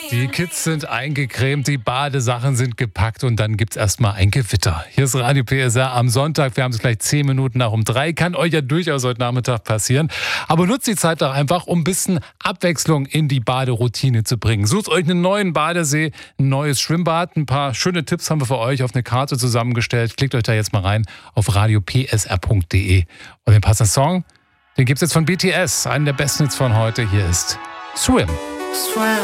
Die Kids sind eingecremt, die Badesachen sind gepackt und dann gibt's erstmal ein Gewitter. Hier ist Radio PSR am Sonntag. Wir haben es gleich 10 Minuten nach um 3. Kann euch ja durchaus heute Nachmittag passieren. Aber nutzt die Zeit doch einfach, um ein bisschen Abwechslung in die Baderoutine zu bringen. Sucht euch einen neuen Badesee, ein neues Schwimmbad. Ein paar schöne Tipps haben wir für euch auf eine Karte zusammengestellt. Klickt euch da jetzt mal rein auf radiopsr.de. Und den passenden Song, den gibt's jetzt von BTS. Einen der besten Hits von heute. Hier ist Swim. Swim.